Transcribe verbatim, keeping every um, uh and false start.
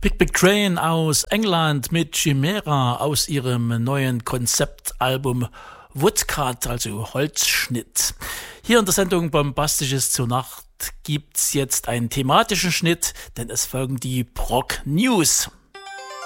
Big Big Train aus England mit Chimera aus ihrem neuen Konzeptalbum Woodcut, also Holzschnitt. Hier in der Sendung Bombastisches zur Nacht gibt's jetzt einen thematischen Schnitt, denn es folgen die Prog News.